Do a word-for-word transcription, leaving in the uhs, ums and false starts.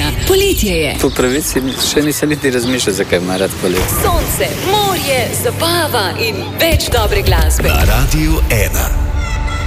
Slovenija. Poletje je. Po pravici še nisem niti razmišljal, zakaj ima rad poletje. Sonce, morje, zabava in več dobre glasbe. Na Radiu ena.